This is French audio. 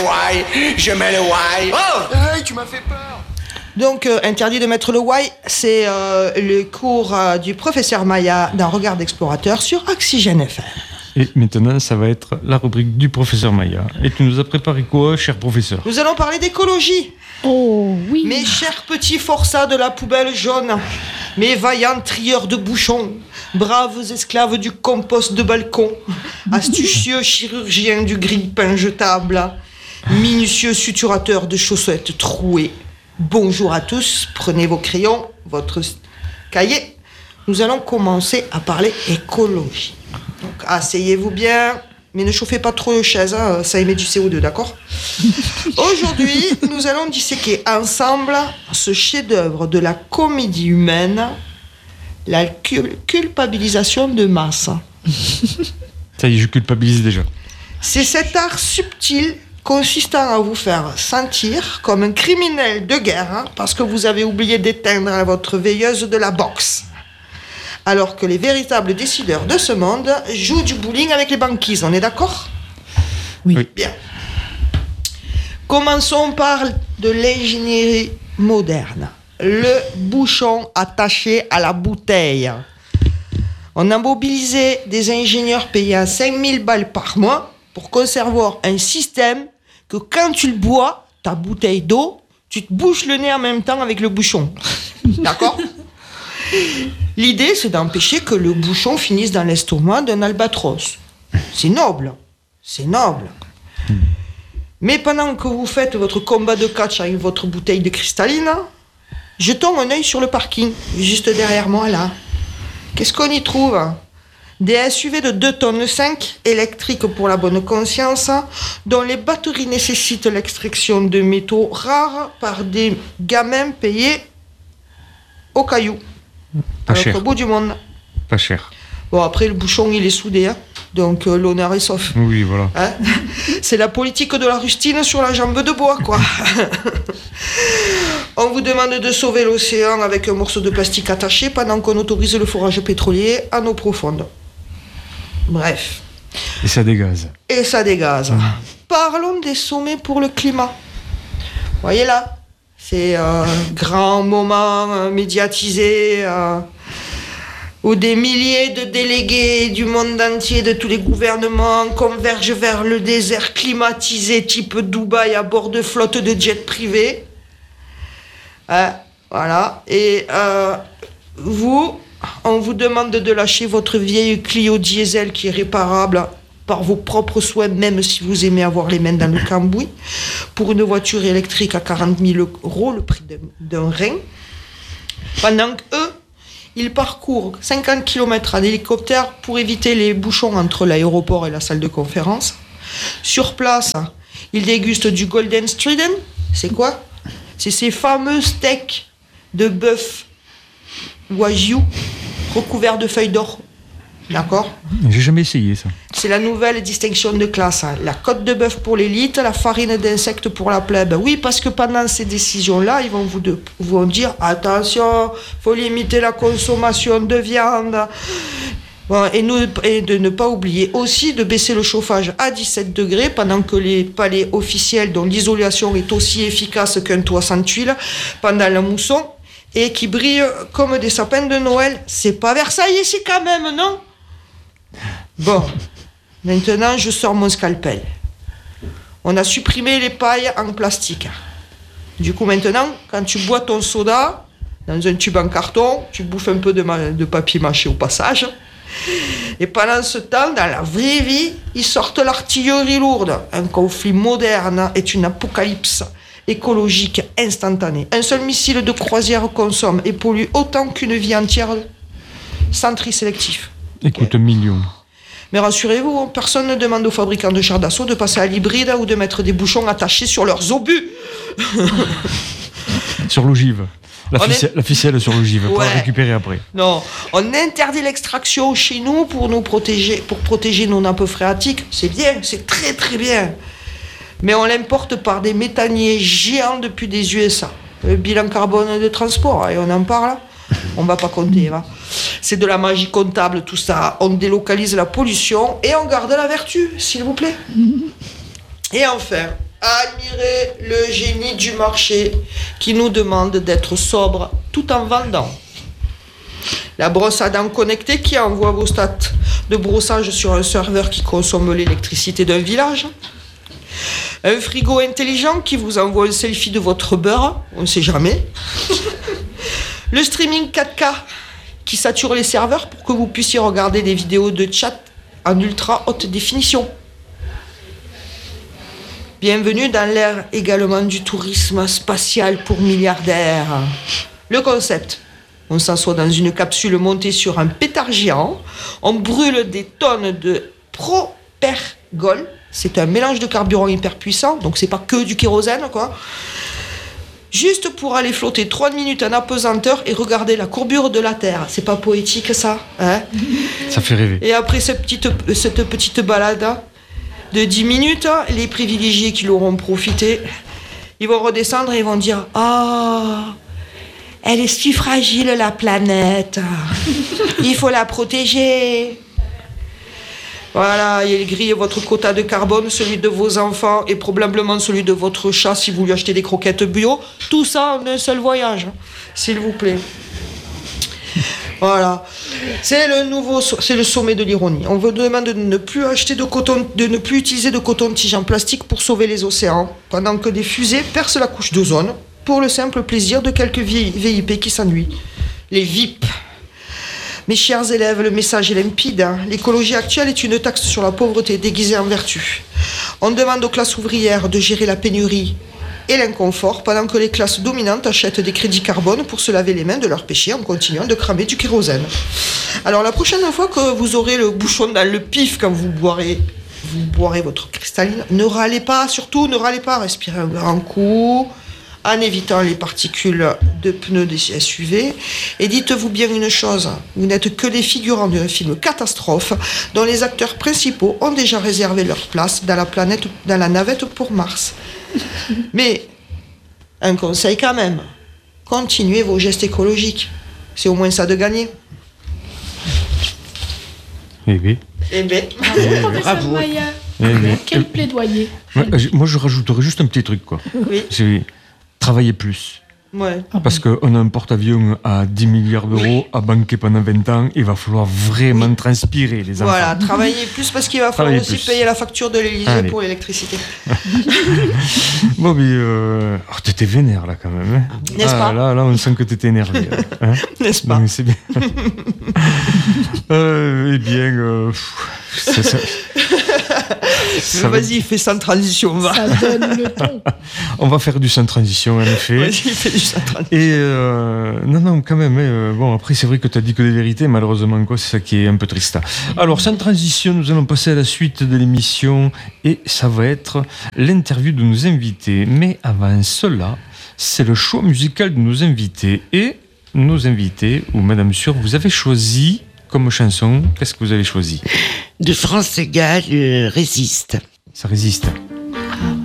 Why, je mets le why. Oh, hey, tu m'as fait peur. Donc, interdit de mettre le why, c'est le cours du professeur Maya d'un regard d'explorateur sur Oxygène FM. Et maintenant, ça va être la rubrique du professeur Maya. Et tu nous as préparé quoi, cher professeur ? Nous allons parler d'écologie. Oh, oui. Mes chers petits forçats de la poubelle jaune, mes vaillants trieurs de bouchons, braves esclaves du compost de balcon, astucieux chirurgiens du grille-pain jetable, minutieux suturateurs de chaussettes trouées. Bonjour à tous, prenez vos crayons, votre cahier. Nous allons commencer à parler écologie. Donc, asseyez-vous bien, mais ne chauffez pas trop les chaises, hein, ça émet du CO2, d'accord ? Aujourd'hui, nous allons disséquer ensemble ce chef-d'œuvre de la comédie humaine, la culpabilisation de masse. Ça y est, je culpabilise déjà. C'est cet art subtil consistant à vous faire sentir comme un criminel de guerre, hein, parce que vous avez oublié d'éteindre votre veilleuse de la boxe. Alors que les véritables décideurs de ce monde jouent du bowling avec les banquises, on est d'accord ? Oui. Bien. Commençons par de l'ingénierie moderne. Le bouchon attaché à la bouteille. On a mobilisé des ingénieurs payés à 5000 balles par mois pour concevoir un système que quand tu le bois, ta bouteille d'eau, tu te bouches le nez en même temps avec le bouchon. D'accord ? L'idée, c'est d'empêcher que le bouchon finisse dans l'estomac d'un albatros. C'est noble. C'est noble. Mais pendant que vous faites votre combat de catch avec votre bouteille de cristalline, jetons un œil sur le parking, juste derrière moi, là. Qu'est-ce qu'on y trouve ? Des SUV de 2,5 tonnes électriques pour la bonne conscience, dont les batteries nécessitent l'extraction de métaux rares par des gamins payés au caillou. Pas À l'autre cher. bout du monde. Pas cher. Bon, après, le bouchon, il est soudé, hein, donc l'honneur est sauf. Oui, voilà. Hein, c'est la politique de la rustine sur la jambe de bois, quoi. On vous demande de sauver l'océan avec un morceau de plastique attaché pendant qu'on autorise le forage pétrolier à eau profonde. Bref. Et ça dégaze. Et ça dégaze. Parlons des sommets pour le climat. Voyez là, c'est un grand moment médiatisé où des milliers de délégués du monde entier, de tous les gouvernements, convergent vers le désert climatisé type Dubaï à bord de flottes de jets privés. Voilà. Et on vous demande de lâcher votre vieille Clio diesel qui est réparable par vos propres soins, même si vous aimez avoir les mains dans le cambouis, pour une voiture électrique à 40 000 €, le prix d'un rein. Pendant qu'eux, ils parcourent 50 km en hélicoptère pour éviter les bouchons entre l'aéroport et la salle de conférence. Sur place, ils dégustent du Golden Striden. C'est quoi ? C'est ces fameux steaks de bœuf wagyu recouverts de feuilles d'or. D'accord ? J'ai jamais essayé ça. C'est la nouvelle distinction de classe. Hein. La côte de bœuf pour l'élite, la farine d'insectes pour la plèbe. Oui, parce que pendant ces décisions-là, ils vont dire attention, faut limiter la consommation de viande. Bon, et de ne pas oublier aussi de baisser le chauffage à 17 degrés pendant que les palais officiels, dont l'isolation est aussi efficace qu'un toit sans tuiles, pendant la mousson, et qui brillent comme des sapins de Noël. C'est pas Versailles ici quand même, non ? Bon, maintenant je sors mon scalpel. On a supprimé les pailles en plastique. Du coup maintenant, quand tu bois ton soda dans un tube en carton, tu bouffes un peu de papier mâché au passage. Et pendant ce temps, dans la vraie vie, ils sortent l'artillerie lourde. Un conflit moderne est une apocalypse écologique instantanée. Un seul missile de croisière consomme et pollue autant qu'une vie entière sans tri sélectif. Écoute, millions. Mais rassurez-vous, personne ne demande aux fabricants de chars d'assaut de passer à l'hybride ou de mettre des bouchons attachés sur leurs obus. Sur l'ogive. La ficelle sur l'ogive, pour la récupérer après. Non, on interdit l'extraction chez nous pour protéger nos nappes phréatiques. C'est bien, c'est très très bien. Mais on l'importe par des méthaniers géants depuis des USA. Le bilan carbone de transport, et on en parle. On va pas compter, va. C'est de la magie comptable tout ça. On délocalise la pollution et on garde la vertu, s'il vous plaît. Et enfin, Admirez le génie du marché qui nous demande d'être sobre tout en vendant. La brosse à dents connectée qui envoie vos stats de brossage sur un serveur qui consomme l'électricité d'un village. Un frigo intelligent qui vous envoie un selfie de votre beurre, on ne sait jamais. Le streaming 4K qui sature les serveurs pour que vous puissiez regarder des vidéos de chat en ultra haute définition. Bienvenue dans l'ère également du tourisme spatial pour milliardaires. Le concept: on s'assoit dans une capsule montée sur un pétard géant, on brûle des tonnes de propergol, c'est un mélange de carburant hyper puissant, donc c'est pas que du kérosène quoi. Juste pour aller flotter 3 minutes en apesanteur et regarder la courbure de la Terre. C'est pas poétique ça, hein? Ça fait rêver. Et après cette petite balade de 10 minutes, les privilégiés qui l'auront profité, ils vont redescendre et ils vont dire « Ah, elle est si fragile la planète, il faut la protéger ». Voilà, et grillez votre quota de carbone, celui de vos enfants et probablement celui de votre chat si vous lui achetez des croquettes bio. Tout ça en un seul voyage, s'il vous plaît. Voilà, c'est le sommet de l'ironie. On vous demande de ne plus acheter de coton, de ne plus utiliser de coton-tige en plastique pour sauver les océans, pendant que des fusées percent la couche d'ozone pour le simple plaisir de quelques VIP qui s'ennuient. Les VIP. Mes chers élèves, le message est limpide. L'écologie actuelle est une taxe sur la pauvreté déguisée en vertu. On demande aux classes ouvrières de gérer la pénurie et l'inconfort, pendant que les classes dominantes achètent des crédits carbone pour se laver les mains de leurs péchés en continuant de cramer du kérosène. Alors la prochaine fois que vous aurez le bouchon dans le pif quand vous boirez votre cristalline, ne râlez pas, surtout ne râlez pas, respirez un grand coup, en évitant les particules de pneus des SUV. Et dites-vous bien une chose, vous n'êtes que les figurants d'un film catastrophe dont les acteurs principaux ont déjà réservé leur place dans la navette pour Mars. Mais, un conseil quand même, continuez vos gestes écologiques. C'est au moins ça de gagner. Eh oui. Eh bien, Professeur Maya, Eh oui. quel plaidoyer. Moi, je rajouterais juste un petit truc, quoi. oui, C'est travailler plus. ouais. Parce qu'on a un porte-avions à 10 milliards d'euros à banquer pendant 20 ans, il va falloir vraiment transpirer, les enfants. Voilà, travaillez plus parce qu'il va falloir Travaillez aussi plus. payer la facture de l'Élysée Allez. pour l'électricité. Bon, mais t'étais vénère, là, quand même. Hein. N'est-ce pas Là, on sent que t'étais énervé. Là, hein. N'est-ce pas? Donc, c'est bien. Eh bien, ça va- Vas-y, fais sans transition, va. Ça donne le ton. on va faire du sans transition, en effet. Vas-y, fais du sans transition. Et non, quand même. Bon, après, c'est vrai que tu as dit que des vérités, malheureusement, quoi, c'est ça qui est un peu triste. Alors, sans transition, nous allons passer à la suite de l'émission et ça va être l'interview de nos invités. Mais avant cela, c'est le choix musical de nos invités. Et nos invités, ou Madame Sûre, vous avez choisi comme chanson, qu'est-ce que vous avez choisi? De France Gall, Résiste. Ça résiste.